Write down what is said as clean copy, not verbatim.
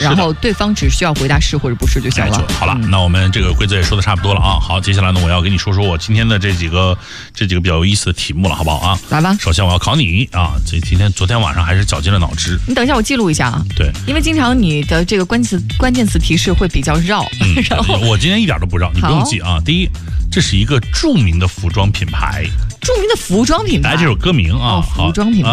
然后对方只需要回答是或者不是就行了。 好了，那我们这个规则也说的差不多了啊。好，接下来呢，我要跟你说说我今天的这几个比较有意思的题目了，好不好啊？ 来吧。 首先我要考你啊，昨天晚上还是绞尽了脑汁。 你等一下，我记录一下啊。 对， 因为经常你的这个关键词提示会比较绕。然后我今天一点都不绕，你不用记啊。第一，这是一个著名的服装品牌。 著名的服装品牌， 来这首歌名啊， 服装品牌。